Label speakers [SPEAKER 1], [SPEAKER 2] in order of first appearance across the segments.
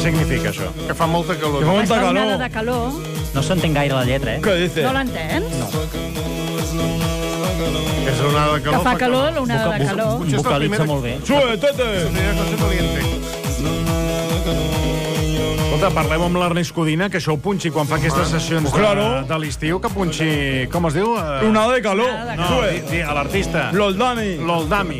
[SPEAKER 1] significa, això?
[SPEAKER 2] Que fa molta calor.
[SPEAKER 3] Que fa molta
[SPEAKER 4] Una onada
[SPEAKER 3] calor.
[SPEAKER 4] de calor.
[SPEAKER 5] No s'entén gaire la lletra,
[SPEAKER 3] Què dice?
[SPEAKER 4] No l'entens?
[SPEAKER 2] És l'onada de
[SPEAKER 4] Que
[SPEAKER 2] calor.
[SPEAKER 4] fa calor, l'onada de calor.
[SPEAKER 2] Potser és la
[SPEAKER 5] Vocalitza
[SPEAKER 2] primera-
[SPEAKER 5] molt bé.
[SPEAKER 3] Sube, tete!
[SPEAKER 2] La primera cosa que li entenc.
[SPEAKER 1] Escolta, parlem amb l'Ernest Codina, que això ho punxi quan fa aquestes sessions
[SPEAKER 3] claro.
[SPEAKER 1] de l'estiu, que punxi... Com es diu?
[SPEAKER 3] Una de calor.
[SPEAKER 1] No,
[SPEAKER 3] Sube.
[SPEAKER 1] a l'artista.
[SPEAKER 3] L'Oldani.
[SPEAKER 1] L'Oldami.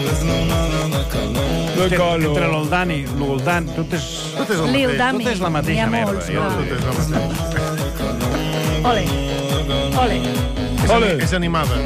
[SPEAKER 3] De calor.
[SPEAKER 1] Entre l'Oldani, l'Oldan... Tot és...
[SPEAKER 2] Tot és el
[SPEAKER 4] Lil
[SPEAKER 2] mateix.
[SPEAKER 4] Dami.
[SPEAKER 1] Tot és la mateixa
[SPEAKER 4] N'hi ha
[SPEAKER 1] merda,
[SPEAKER 4] molts,
[SPEAKER 1] ja.
[SPEAKER 4] va.
[SPEAKER 2] Tot és el mateix.
[SPEAKER 4] Ole. Ole.
[SPEAKER 3] Ole.
[SPEAKER 2] És animada.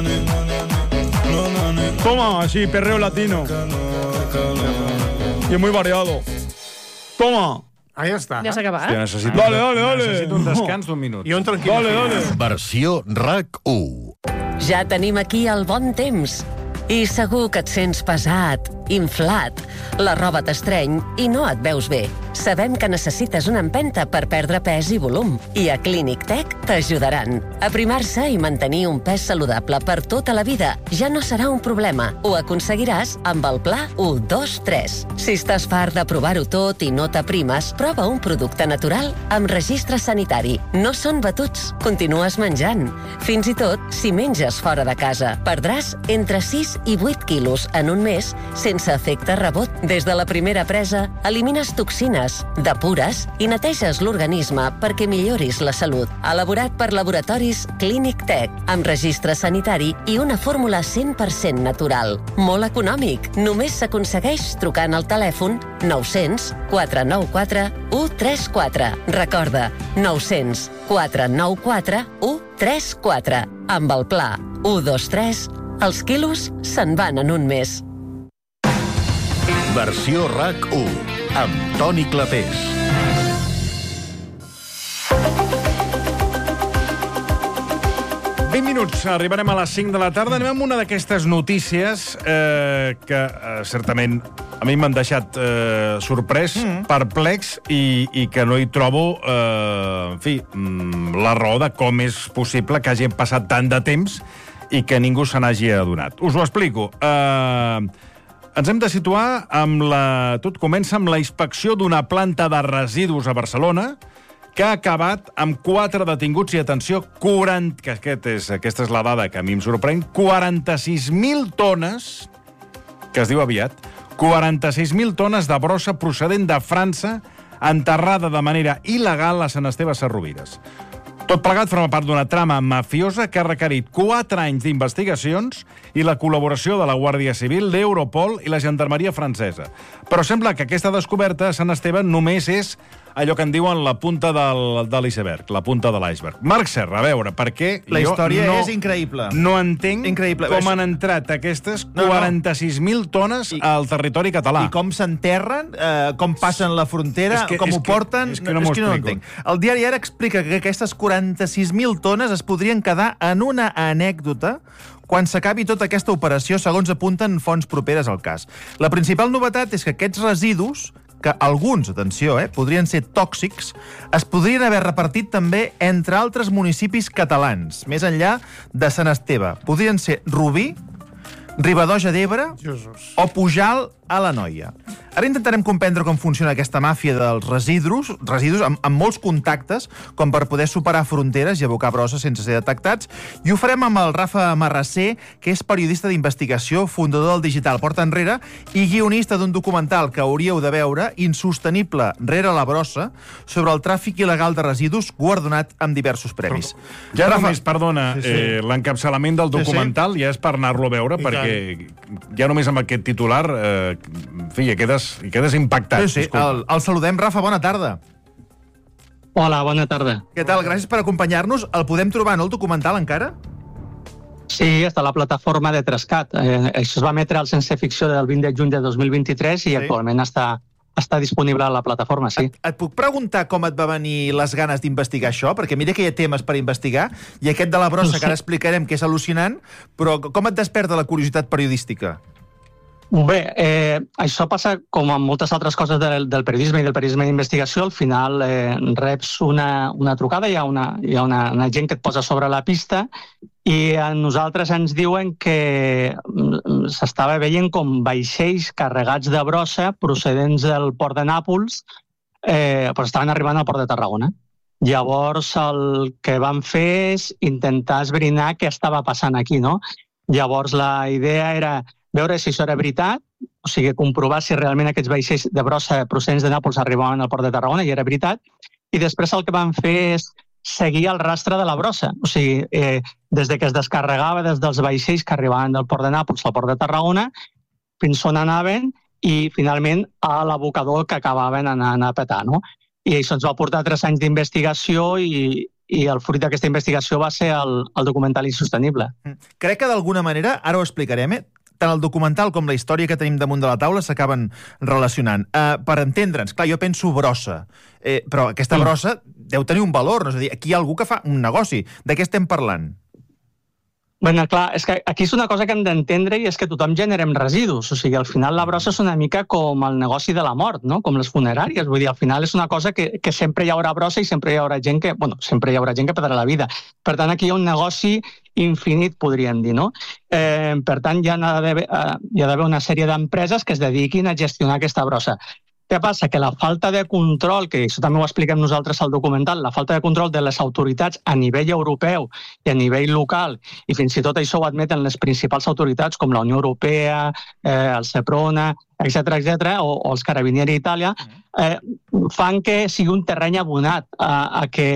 [SPEAKER 3] Toma, así, perreo latino. Y es muy variado. Toma.
[SPEAKER 2] Ah, ja està.
[SPEAKER 4] Ja s'ha acabat?
[SPEAKER 1] Hòstia, necessito,
[SPEAKER 3] Dale.
[SPEAKER 1] necessito un descans d'un minut.
[SPEAKER 2] I on tranquil.
[SPEAKER 3] Dale.
[SPEAKER 6] Versió RAC1.
[SPEAKER 7] Ja tenim aquí el bon temps. I segur que et sents pesat, inflat, la roba t'estreny i no et veus bé. Sabem que necessites una empenta per perdre pes i volum. I a Clínic Tech t'ajudaran. Aprimar-se i mantenir un pes saludable per tota la vida ja no serà un problema. Ho aconseguiràs amb el pla 1-2-3. Si estàs fart de provar-ho tot i no t'aprimes, prova un producte natural amb registre sanitari. No són batuts. Continues menjant. Fins i tot si menges fora de casa. Perdràs entre 6 i 8 quilos en un mes sense efecte rebot. Des de la primera presa, elimines toxines, depures i neteges l'organisme perquè milloris la salut. Elaborat per laboratoris Clínic Tech, amb registre sanitari i una fórmula 100% natural. Molt econòmic. Només s'aconsegueix trucant al telèfon 900 494 134. Recorda, 900 494 134. Amb el pla 1-2-3, els quilos se'n van en un mes.
[SPEAKER 6] Versió RAC1 amb Toni Clapés.
[SPEAKER 1] Minuts, arribarem a les 5 de la tarda. Anem amb una d'aquestes notícies que certament a mi m'han deixat sorprès, perplex i que no hi trobo en fi, la raó de com és possible que hagi passat tant de temps i que ningú se n'hagi adonat. Us ho explico. Ens hem de situar amb la... Tot comença amb la inspecció d'una planta de residus a Barcelona que ha acabat amb 4 detinguts i, atenció, 40... Que aquesta és la dada que a mi em sorprèn. 46.000 tones, que es diu aviat, 46.000 tones de brossa procedent de França enterrada de manera il·legal a Sant Esteve Sesrovires. Tot plegat forma part d'una trama mafiosa que ha requerit 4 anys d'investigacions i la col·laboració de la Guàrdia Civil, l'Europol i la Gendarmeria francesa. Però sembla que aquesta descoberta a Sant Esteve només és allò que en diuen la punta de l'iceberg, la punta de l'iceberg. Marc Serra, a veure, per què...
[SPEAKER 8] La història és increïble.
[SPEAKER 1] No entenc
[SPEAKER 8] Increïble.
[SPEAKER 1] com han entrat aquestes 46.000 tones al territori català.
[SPEAKER 8] I com s'enterren, com passen la frontera, com ho porten...
[SPEAKER 1] És que no m'ho explico.
[SPEAKER 8] entenc. El diari Ara explica que aquestes 46.000 tones es podrien quedar en una anècdota quan s'acabi tota aquesta operació, segons apunten fonts properes al cas. La principal novetat és que aquests residus, que alguns, atenció, podrien ser tòxics, es podrien haver repartit també entre altres municipis catalans, més enllà de Sant Esteve. Podrien ser Rubí, Riba-roja d'Ebre o Pujalt a l'Anoia. Ara intentarem comprendre com funciona aquesta màfia dels residus amb molts contactes, com per poder superar fronteres i abocar brossa sense ser detectats, i ho farem amb el Rafa Marrasser, que és periodista d'investigació, fundador del digital Porta Enrere i guionista d'un documental que hauríeu de veure, Insostenible rere la brossa, sobre el tràfic il·legal de residus, guardonat amb diversos premis.
[SPEAKER 1] Ja només, perdona, l'encapçalament del documental ja és per anar-lo a veure, perquè ja només amb aquest titular, en fi, ja quedes impactat.
[SPEAKER 8] Sí, el saludem. Rafa, bona tarda.
[SPEAKER 9] Hola, bona tarda.
[SPEAKER 8] Què tal? Gràcies per acompanyar-nos. El podem trobar, no, el documental, encara?
[SPEAKER 9] Sí, està a la plataforma de Trascat. Això es va emetre al Sense Ficció del 20 de juny de 2023 i actualment està disponible a la plataforma, sí.
[SPEAKER 8] Et puc preguntar com et va venir les ganes d'investigar això? Perquè mira que hi ha temes per investigar, i aquest de la brossa, que ara explicarem, que és al·lucinant, però com et desperta la curiositat periodística?
[SPEAKER 9] Bé, això passa com amb moltes altres coses del periodisme i del periodisme d'investigació. Al final reps una trucada, hi ha una gent que et posa sobre la pista i a nosaltres ens diuen que s'estava veient com vaixells carregats de brossa procedents del port de Nàpols estaven arribant al port de Tarragona. Llavors, el que van fer és intentar esbrinar què estava passant aquí, no? Llavors, la idea era veure si això era veritat, o sigui, comprovar si realment aquests vaixells de brossa procedents de Nàpols arribaven al port de Tarragona, i era veritat, i després el que van fer és seguir el rastre de la brossa, o sigui, des de que es descarregava des dels vaixells que arribaven del port de Nàpols al port de Tarragona, fins on anaven, i finalment a l'abocador que acabaven anant a petar, no? I això ens va portar 3 anys d'investigació i el fruit d'aquesta investigació va ser el documental Insostenible.
[SPEAKER 8] Crec que d'alguna manera, ara ho explicarem, tant el documental com la història que tenim damunt de la taula s'acaben relacionant. Per entendre'ns, clar, jo penso brossa, però aquesta brossa deu tenir un valor, no? És a dir, aquí hi ha algú que fa un negoci. De què estem parlant?
[SPEAKER 9] Bueno, clar, és que aquí és una cosa que hem d'entendre i és que tothom generem residus. O sigui, al final la brossa és una mica com el negoci de la mort, no? Com les funeràries. Vull dir, al final és una cosa que sempre hi haurà brossa i sempre hi haurà gent que... Bueno, sempre hi haurà gent que perdrà la vida. Per tant, aquí hi ha un negoci infinit, podríem dir, no? Per tant, hi ha d'haver una sèrie d'empreses que es dediquin a gestionar aquesta brossa. Què passa? Que la falta de control, que això també ho expliquem nosaltres al documental, la falta de control de les autoritats a nivell europeu i a nivell local, i fins i tot això ho admeten les principals autoritats com la Unió Europea, el Seprona, etc., o els Carabinieri d'Itàlia, fan que sigui un terreny abonat a que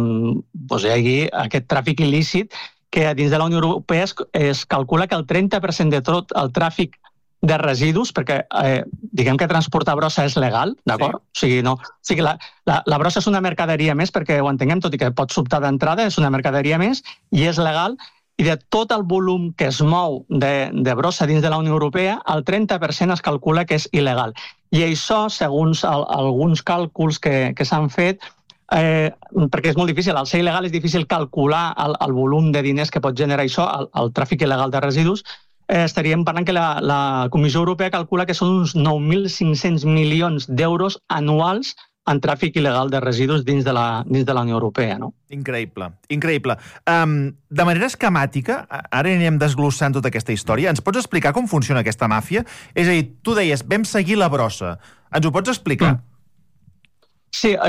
[SPEAKER 9] hi hagi aquest tràfic il·lícit, que dins de la Unió Europea es calcula que el 30% de tot el tràfic de residus, perquè diguem que transportar brossa és legal, d'acord? Sí. O sigui, la brossa és una mercaderia més, perquè ho entenguem, tot i que pot sobtar d'entrada, és una mercaderia més i és legal, i de tot el volum que es mou de brossa dins de la Unió Europea, el 30% es calcula que és il·legal. I això, segons alguns càlculs que s'han fet, perquè és molt difícil, al ser il·legal és difícil calcular el volum de diners que pot generar això, el tràfic il·legal de residus, estaríem parlant que la Comissió Europea calcula que són uns 9.500 milions d'euros anuals en tràfic il·legal de residus dins de la Unió Europea, no?
[SPEAKER 8] Increïble, increïble. De manera esquemàtica, ara anirem desglossant tota aquesta història, ens pots explicar com funciona aquesta màfia? És a dir, tu deies, vam seguir la brossa. Ens ho pots explicar?
[SPEAKER 9] Sí,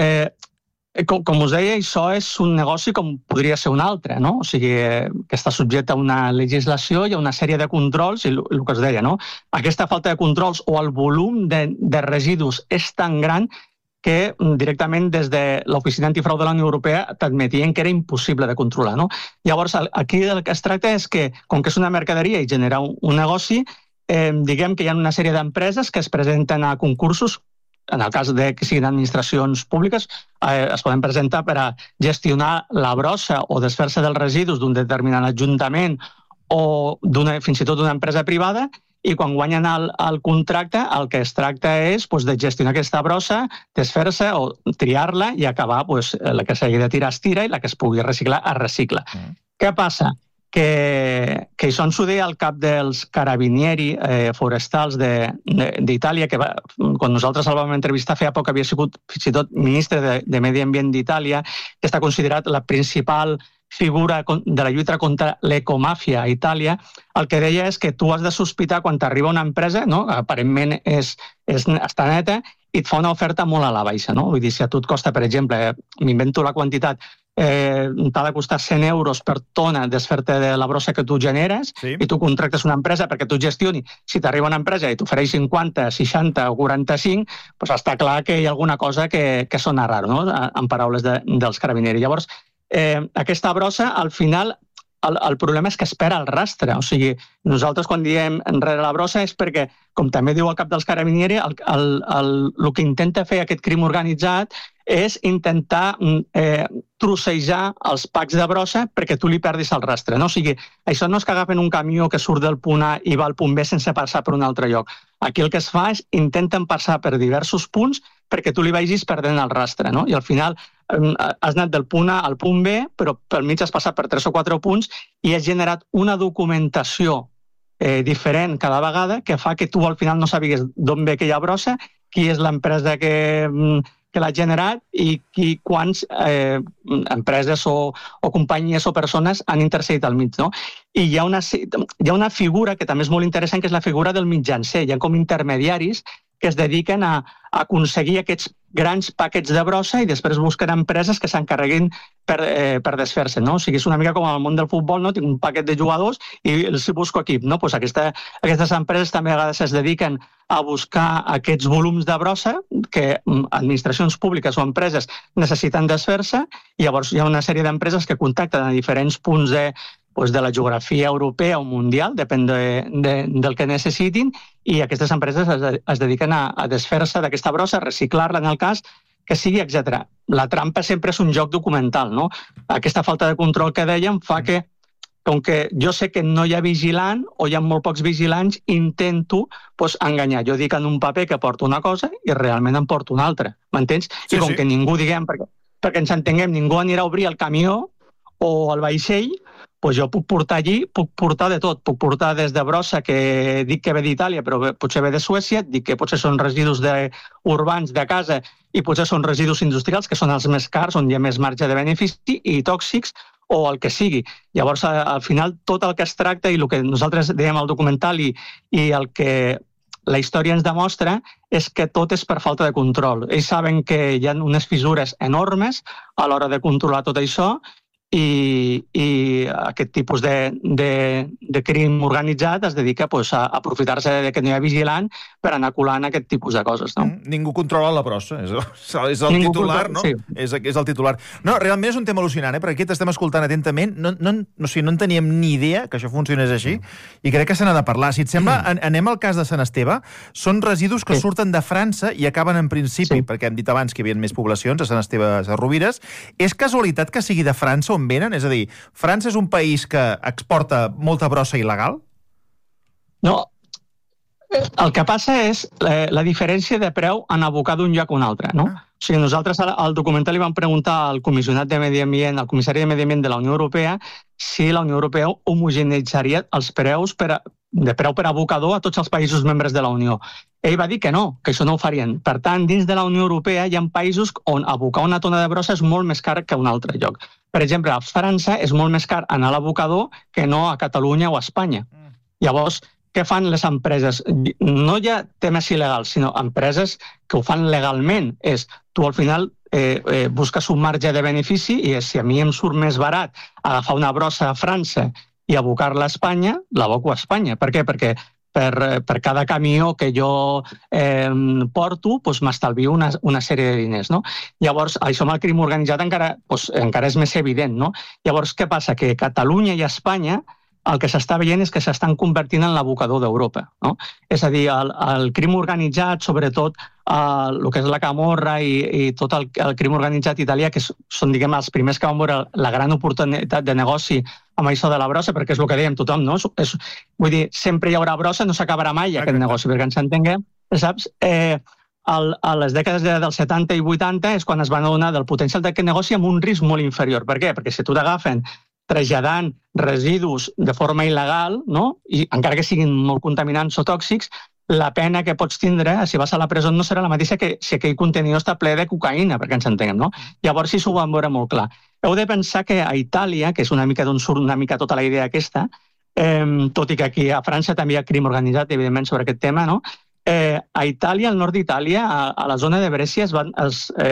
[SPEAKER 9] com us deia, això és un negoci com podria ser un altre, no? O sigui, que està subjecte a una legislació i a una sèrie de controls, i el que us deia, no? Aquesta falta de controls o el volum de residus és tan gran que directament des de l'Oficina Antifrau de la Unió Europea t'admetien que era impossible de controlar, no? Llavors, aquí el que es tracta és que, com que és una mercaderia i genera un negoci, diguem que hi ha una sèrie d'empreses que es presenten a concursos. En el cas que siguin administracions públiques, es poden presentar per a gestionar la brossa o desfer-se dels residus d'un determinat ajuntament o fins i tot d'una empresa privada, i quan guanyen el contracte el que es tracta és de gestionar aquesta brossa, desfer-se o triar-la i acabar, la que s'hagi de tirar es tira i la que es pugui reciclar es recicla. Què passa? Que això ens ho deia el cap dels Carabinieri forestals d'Itàlia, que quan nosaltres el vam entrevistar feia poc havia sigut fins i tot ministre de Medi Ambient d'Itàlia, que està considerat la principal figura de la lluita contra l'ecomàfia a Itàlia. El que deia és que tu has de sospitar quan t'arriba una empresa, no? Aparentment està neta, i et fa una oferta molt a la baixa, no? Vull dir, si a tu et costa, per exemple, m'invento la quantitat, t'ha de costar 100 euros per tona desfer-te de la brossa que tu generes, i tu contractes una empresa perquè tu gestioni. Si t'arriba una empresa i t'ofereix 50, 60 o 45, doncs està clar que hi ha alguna cosa que sona raro, no? En paraules dels Carabinieri. Llavors, aquesta brossa, al final, el problema és que espera el rastre. O sigui, nosaltres quan diem enrere la brossa és perquè, com també diu el cap dels Carabinieri, el que intenta fer aquest crim organitzat és intentar trossejar els packs de brossa perquè tu li perdis el rastre. O sigui, això no és que agafen un camió que surt del punt A i va al punt B sense passar per un altre lloc. Aquí el que es fa és intenten passar per diversos punts perquè tu li vagis perdent el rastre. I al final has anat del punt A al punt B, però pel mig has passat per 3 o 4 punts i has generat una documentació diferent cada vegada que fa que tu al final no sàpigues d'on ve aquella brossa, qui és l'empresa que l'ha generat i quants empreses o companyies o persones han intercedit al mig. I hi ha una figura que també és molt interessant, que és la figura del mitjancer. Hi ha com intermediaris que es dediquen a aconseguir aquests grans paquets de brossa i després busquen empreses que s'encarreguin per desfer-se, no? O sigui, és una mica com al món del futbol, no? Tinc un paquet de jugadors i els busco equip, no? Pues aquestes empreses també a vegades es dediquen a buscar aquests volums de brossa que administracions públiques o empreses necessiten desfer-se, i llavors hi ha una sèrie d'empreses que contacten a diferents punts de la geografia europea o mundial, depèn del que necessitin, i aquestes empreses es dediquen a desfer-se d'aquesta brossa, a reciclar-la en el cas que sigui, etc. La trampa sempre és un joc documental, no? Aquesta falta de control que dèiem fa que, com que jo sé que no hi ha vigilant o hi ha molt pocs vigilants, intento enganyar. Jo dic en un paper que porto una cosa i realment en porto una altra, m'entens? I com que ningú, diguem, perquè ens entenguem, ningú anirà a obrir el camió o el vaixell, doncs jo puc portar allí, puc portar de tot. Puc portar des de brossa, que dic que ve d'Itàlia, però potser ve de Suècia, dic que potser són residus urbans de casa i potser són residus industrials, que són els més cars, on hi ha més marge de benefici, i tòxics, o el que sigui. Llavors, al final, tot el que es tracta, i el que nosaltres dèiem al documental i el que la història ens demostra, és que tot és per falta de control. Ells saben que hi ha unes fissures enormes a l'hora de controlar tot això, i aquest tipus de crim organitzat es dedica a aprofitar-se que no hi ha vigilant per anar colant aquest tipus de coses. No?
[SPEAKER 8] Ningú controla la brossa, és el titular, no? Sí. És el titular. No, realment és un tema al·lucinant, perquè aquí t'estem escoltant atentament, no en teníem ni idea que això funcionés així, i crec que se n'ha de parlar. Si et sembla, anem al cas de Sant Esteve. Són residus que surten de França i acaben en principi, perquè hem dit abans que hi havia més poblacions, a Sant Esteve, a Rovires. És casualitat que sigui de França on venen? És a dir, França és un país que exporta molta brossa il·legal?
[SPEAKER 9] No. El que passa és la diferència de preu en abocar d'un lloc a un altre, no? O sigui, nosaltres al documental li vam preguntar al comissionat de Medi Ambient, al comissari de Medi Ambient de la Unió Europea, si la Unió Europea homogeneitzaria els preus de preu per abocador a tots els països membres de la Unió. Ell va dir que no, que això no ho farien. Per tant, dins de la Unió Europea hi ha països on abocar una tona de brossa és molt més car que un altre lloc. Per exemple, a França és molt més car anar a l'abocador que no a Catalunya o a Espanya. Llavors, què fan les empreses? No hi ha temes il·legals, sinó empreses que ho fan legalment. Tu al final busques un marge de benefici i si a mi em surt més barat agafar una brossa a França i abocar-la a Espanya, l'aboco a Espanya. Per què? Perquè per cada camió que jo porto m'estalvio una sèrie de diners. Llavors, això amb el crim organitzat encara és més evident. Llavors, què passa? Que Catalunya i Espanya el que s'està veient és que s'estan convertint en l'abocador d'Europa. És a dir, el crim organitzat, sobretot el que és la camorra i tot el crim organitzat italià, que són, diguem, els primers que van veure la gran oportunitat de negoci amb això de la brossa, perquè és el que dèiem tothom, no? Vull dir, sempre hi haurà brossa, no s'acabarà mai aquest negoci, perquè ens entenguem, saps? A les dècades dels 70 i 80 és quan es van adonar del potencial d'aquest negoci amb un risc molt inferior. Per què? Perquè si tu t'agafen traslladant residus de forma il·legal, i encara que siguin molt contaminants o tòxics, la pena que pots tindre, si vas a la presó, no serà la mateixa que si aquell contenidor està ple de cocaïna, perquè ens entenguem, no? Llavors, sí s'ho van veure molt clar. Heu de pensar que a Itàlia, que és una mica d'on surt una mica tota la idea aquesta, tot i que aquí a França també hi ha crim organitzat, evidentment, sobre aquest tema, no? A Itàlia, al nord d'Itàlia, a la zona de Brescia,